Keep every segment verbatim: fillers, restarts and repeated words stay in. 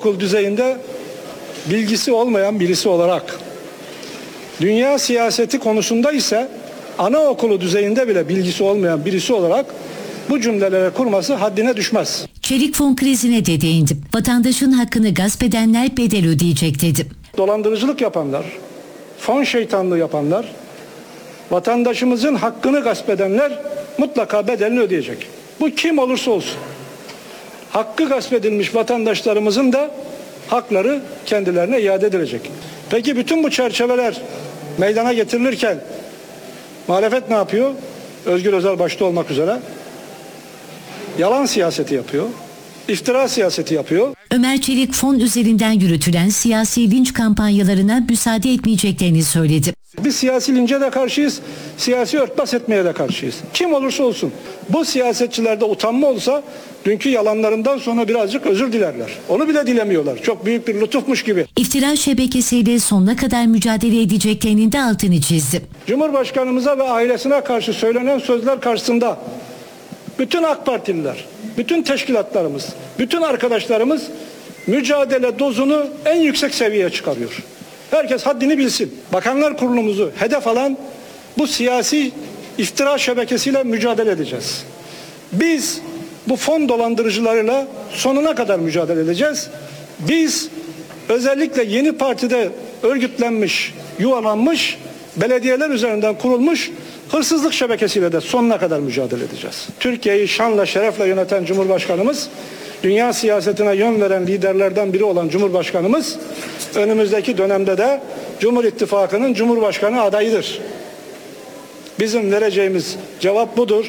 ortaokul düzeyinde bilgisi olmayan birisi olarak, dünya siyaseti konusunda ise anaokulu düzeyinde bile bilgisi olmayan birisi olarak bu cümlelere kurması haddine düşmez. Çelik fon krizine de değindi. Vatandaşın hakkını gasp edenler bedel ödeyecek dedi. Dolandırıcılık yapanlar, fon şeytanlığı yapanlar, vatandaşımızın hakkını gasp edenler mutlaka bedelini ödeyecek. Bu kim olursa olsun. Hakkı gasp edilmiş vatandaşlarımızın da hakları kendilerine iade edilecek. Peki bütün bu çerçeveler meydana getirilirken muhalefet ne yapıyor? Özgür Özel başta olmak üzere yalan siyaseti yapıyor, iftira siyaseti yapıyor. Ömer Çelik fon üzerinden yürütülen siyasi linç kampanyalarına müsaade etmeyeceklerini söyledi. Biz siyasi lince de karşıyız, siyasi örtbas etmeye de karşıyız. Kim olursa olsun. Bu siyasetçilerde utanma olsa dünkü yalanlarından sonra birazcık özür dilerler. Onu bile dilemiyorlar. Çok büyük bir lütufmuş gibi. İftira şebekesiyle sonuna kadar mücadele edeceklerinin de altını çizdi. Cumhurbaşkanımıza ve ailesine karşı söylenen sözler karşısında bütün AK Partililer, bütün teşkilatlarımız, bütün arkadaşlarımız mücadele dozunu en yüksek seviyeye çıkarıyor. Herkes haddini bilsin. Bakanlar Kurulumuzu hedef alan bu siyasi iftira şebekesiyle mücadele edeceğiz. Biz bu fon dolandırıcılarıyla sonuna kadar mücadele edeceğiz. Biz özellikle yeni partide örgütlenmiş, yuvalanmış, belediyeler üzerinden kurulmuş hırsızlık şebekesiyle de sonuna kadar mücadele edeceğiz. Türkiye'yi şanla şerefle yöneten Cumhurbaşkanımız, dünya siyasetine yön veren liderlerden biri olan Cumhurbaşkanımız, önümüzdeki dönemde de Cumhur İttifakı'nın Cumhurbaşkanı adayıdır. Bizim vereceğimiz cevap budur.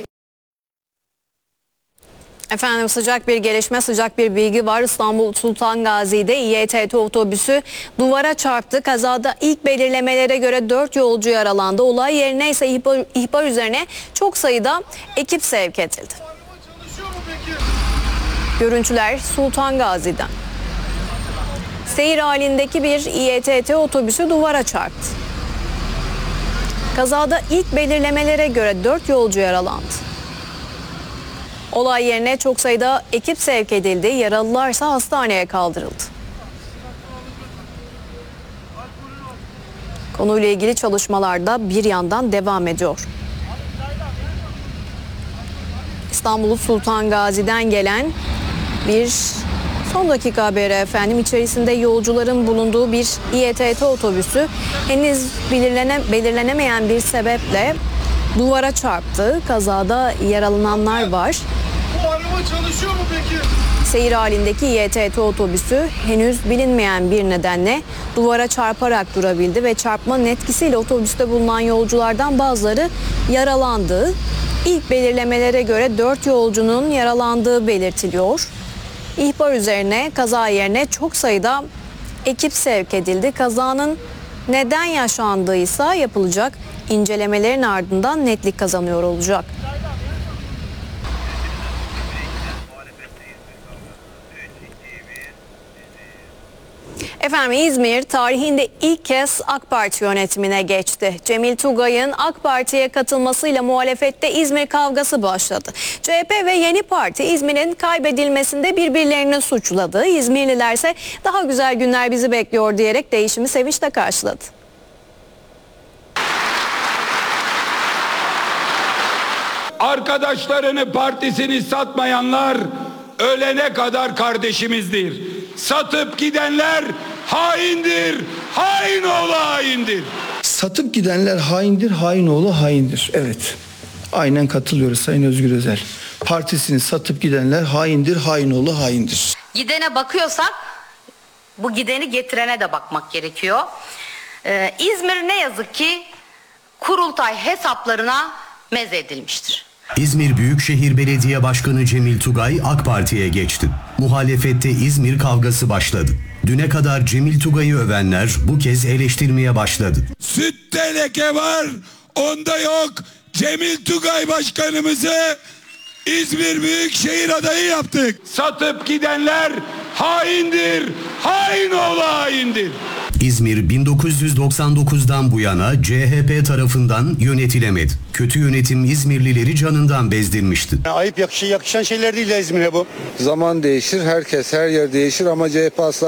Efendim sıcak bir gelişme, sıcak bir bilgi var. İstanbul Sultan Gazi'de İ Y T T otobüsü duvara çarptı. Kazada ilk belirlemelere göre dört yolcu yaralandı. Olay yerine ise ihbar, ihbar üzerine çok sayıda ekip sevk edildi. Görüntüler Sultan Gazi'den. Seyir halindeki bir İ Y T T otobüsü duvara çarptı. Kazada ilk belirlemelere göre dört yolcu yaralandı. Olay yerine çok sayıda ekip sevk edildi. Yaralılar ise hastaneye kaldırıldı. Konuyla ilgili çalışmalar da bir yandan devam ediyor. İstanbul Sultan Gazi'den gelen bir son dakika haberi efendim. İçerisinde yolcuların bulunduğu bir İ Y T T otobüsü henüz belirlene, belirlenemeyen bir sebeple duvara çarptı. Kazada yaralananlar var. Bu araba çalışıyor mu peki? Seyir halindeki İ Y T T otobüsü henüz bilinmeyen bir nedenle duvara çarparak durabildi ve çarpmanın etkisiyle otobüste bulunan yolculardan bazıları yaralandı. İlk belirlemelere göre dört yolcunun yaralandığı belirtiliyor. İhbar üzerine kaza yerine çok sayıda ekip sevk edildi. Kazanın neden yaşandığıysa yapılacak incelemelerin ardından netlik kazanıyor olacak. Efendim İzmir tarihinde ilk kez AK Parti yönetimine geçti. Cemil Tugay'ın AK Parti'ye katılmasıyla muhalefette İzmir kavgası başladı. C H P ve Yeni Parti İzmir'in kaybedilmesinde birbirlerini suçladı. İzmirliler ise daha güzel günler bizi bekliyor diyerek değişimi sevinçle karşıladı. Arkadaşlarını, partisini satmayanlar ölene kadar kardeşimizdir. Satıp gidenler haindir, hain oğlu haindir. Satıp gidenler haindir, hain oğlu haindir. Evet, aynen katılıyoruz Sayın Özgür Özel. Partisini satıp gidenler haindir, hain oğlu haindir. Gidene bakıyorsak bu gideni getirene de bakmak gerekiyor. Ee, İzmir ne yazık ki kurultay hesaplarına mezedilmiştir. İzmir Büyükşehir Belediye Başkanı Cemil Tugay AK Parti'ye geçti. Muhalefette İzmir kavgası başladı. Düne kadar Cemil Tugay'ı övenler bu kez eleştirmeye başladı. Sütte leke var, onda yok. Cemil Tugay başkanımızı İzmir Büyükşehir adayı yaptık. Satıp gidenler haindir, hain oğlu haindir. İzmir bin dokuz yüz doksan dokuzdan bu yana C H P tarafından yönetilemedi. Kötü yönetim İzmirlileri canından bezdirmişti. Ayıp yakışan, yakışan şeyler değil İzmir'e bu. Zaman değişir, herkes her yer değişir ama C H P asla